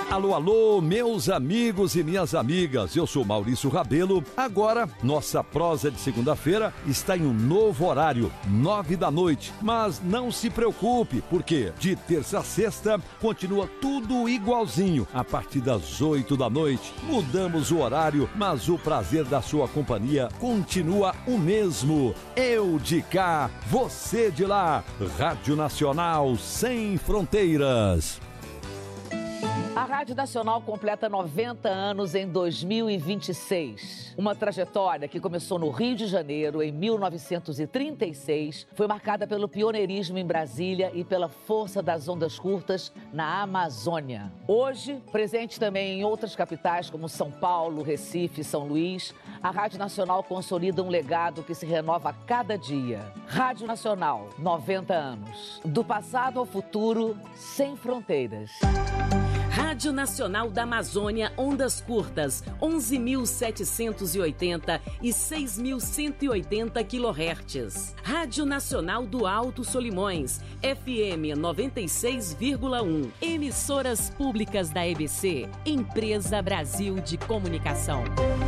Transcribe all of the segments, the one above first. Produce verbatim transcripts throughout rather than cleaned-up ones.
Alô, alô, meus amigos e minhas amigas, eu sou Maurício Rabelo. Agora, nossa prosa de segunda-feira está em um novo horário, nove da noite. Mas não se preocupe, porque de terça a sexta continua tudo igualzinho. A partir das oito da noite, mudamos o horário, mas o prazer da sua companhia continua o mesmo. Eu de cá, você de lá. Rádio Nacional Sem Fronteiras. A Rádio Nacional completa noventa anos em dois mil e vinte e seis. Uma trajetória que começou no Rio de Janeiro em mil novecentos e trinta e seis, foi marcada pelo pioneirismo em Brasília e pela força das ondas curtas na Amazônia. Hoje, presente também em outras capitais como São Paulo, Recife e São Luís, a Rádio Nacional consolida um legado que se renova a cada dia. Rádio Nacional, noventa anos. Do passado ao futuro, sem fronteiras. Rádio Nacional da Amazônia, ondas curtas, onze mil setecentos e oitenta e seis mil cento e oitenta quilohertz. Rádio Nacional do Alto Solimões, F M noventa e seis vírgula um. Emissoras públicas da E B C, Empresa Brasil de Comunicação.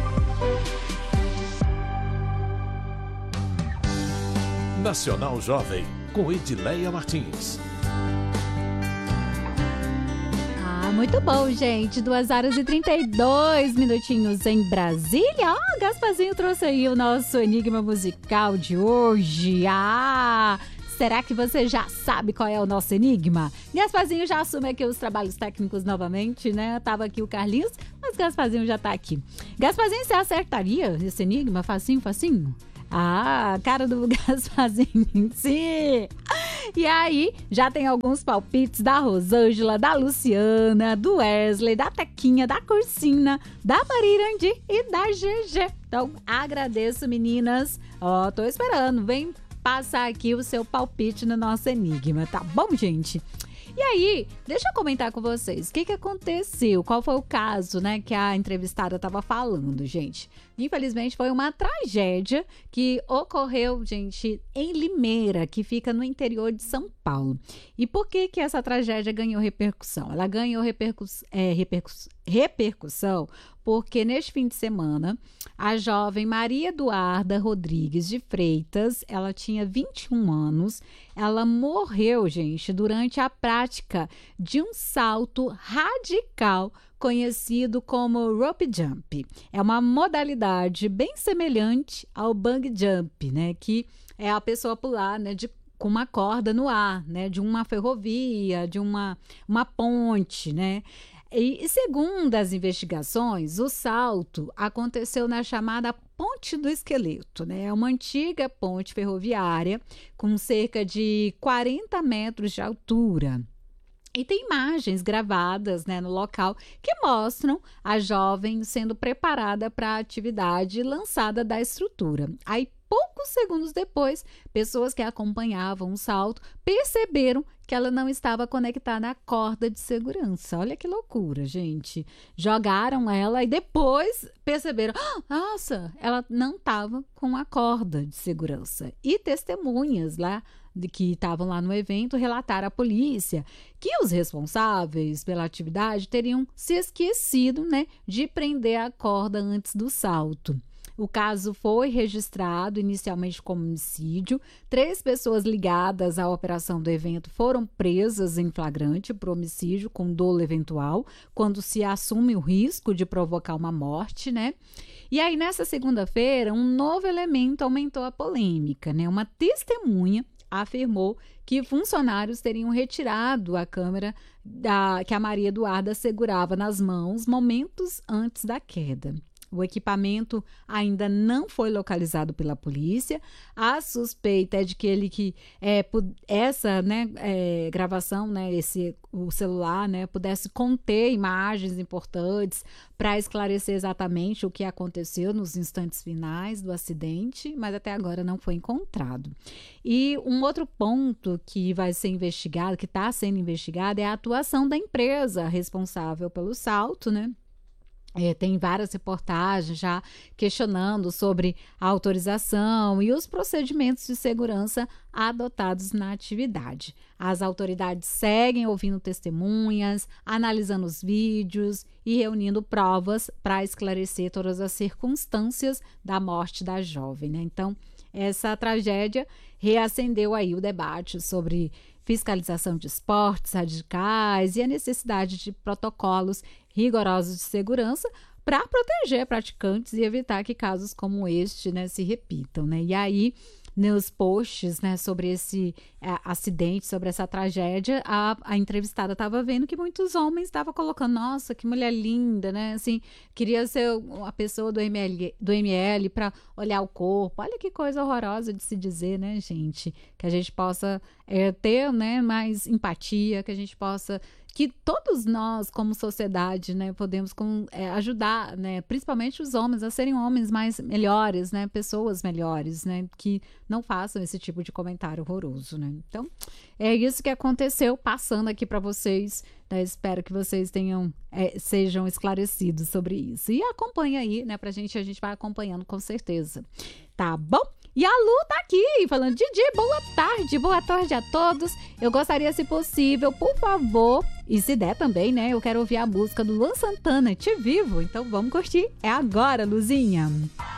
Nacional Jovem, com Edileia Martins. Muito bom, gente. duas horas e trinta e dois minutinhos em Brasília. Ó, oh, Gasparzinho trouxe aí o nosso enigma musical de hoje. Ah, será que você já sabe qual é o nosso enigma? Gasparzinho já assume aqui os trabalhos técnicos novamente, né? Tava aqui o Carlinhos, mas Gasparzinho já tá aqui. Gasparzinho, você acertaria esse enigma? Facinho, facinho? Ah, cara do Gasparzinho, sim! E aí, já tem alguns palpites da Rosângela, da Luciana, do Wesley, da Tequinha, da Cursina, da Marirandi e da G G. Então, agradeço, meninas. Ó, tô esperando. Vem passar aqui o seu palpite no nosso enigma, tá bom, gente? E aí, deixa eu comentar com vocês, o que que aconteceu, qual foi o caso, né, que a entrevistada estava falando, gente. Infelizmente, foi uma tragédia que ocorreu, gente, em Limeira, que fica no interior de São Paulo. E por que que essa tragédia ganhou repercussão? Ela ganhou repercuss... é, repercuss... repercussão porque neste fim de semana, a jovem Maria Eduarda Rodrigues de Freitas, ela tinha vinte e um anos, ela morreu, gente, durante a prática de um salto radical conhecido como rope jump. É uma modalidade bem semelhante ao bungee jump, né, que é a pessoa pular, né, de com uma corda no ar, né, de uma ferrovia, de uma, uma ponte, né. E, segundo as investigações, o salto aconteceu na chamada Ponte do Esqueleto, né? É uma antiga ponte ferroviária com cerca de quarenta metros de altura. E tem imagens gravadas, né, no local que mostram a jovem sendo preparada para a atividade lançada da estrutura. Aí, poucos segundos depois, pessoas que acompanhavam o salto perceberam que ela não estava conectada à corda de segurança. Olha que loucura, gente. Jogaram ela e depois perceberam, ah, nossa, ela não estava com a corda de segurança. E testemunhas lá de que estavam lá no evento relataram à polícia que os responsáveis pela atividade teriam se esquecido, né, de prender a corda antes do salto. O caso foi registrado inicialmente como homicídio. Três pessoas ligadas à operação do evento foram presas em flagrante por homicídio com dolo eventual, quando se assume o risco de provocar uma morte, né? E aí, nessa segunda-feira, um novo elemento aumentou a polêmica, né? Uma testemunha afirmou que funcionários teriam retirado a câmera da, que a Maria Eduarda segurava nas mãos momentos antes da queda. O equipamento ainda não foi localizado pela polícia. A suspeita é de que ele que é, essa né, é, gravação, né, esse, o celular, né, pudesse conter imagens importantes para esclarecer exatamente o que aconteceu nos instantes finais do acidente, mas até agora não foi encontrado. E um outro ponto que vai ser investigado, que está sendo investigado, é a atuação da empresa responsável pelo salto, né? É, tem várias reportagens já questionando sobre a autorização e os procedimentos de segurança adotados na atividade. As autoridades seguem ouvindo testemunhas, analisando os vídeos e reunindo provas para esclarecer todas as circunstâncias da morte da jovem, né? Então, essa tragédia reacendeu aí o debate sobre fiscalização de esportes radicais e a necessidade de protocolos rigorosos de segurança para proteger praticantes e evitar que casos como este, né, se repitam, né? E aí, nos posts, né, sobre esse é, acidente, sobre essa tragédia, a, a entrevistada estava vendo que muitos homens estavam colocando, nossa, que mulher linda, né? Assim, queria ser a pessoa do M L, do M L para olhar o corpo. Olha que coisa horrorosa de se dizer, né, gente? Que a gente possa é, ter, né, mais empatia, que a gente possa... que todos nós, como sociedade, né, podemos com, é, ajudar, né, principalmente os homens, a serem homens mais melhores, né, pessoas melhores, né, que não façam esse tipo de comentário horroroso, né. Então, é isso que aconteceu, passando aqui para vocês, né, espero que vocês tenham, é, sejam esclarecidos sobre isso. E acompanha aí, né, pra gente, a gente vai acompanhando com certeza. Tá bom? E a Lu tá aqui, falando, Didi, boa tarde, boa tarde a todos. Eu gostaria, se possível, por favor, e se der também, né, eu quero ouvir a música do Luan Santana, Te Vivo. Então vamos curtir, é agora, Luzinha.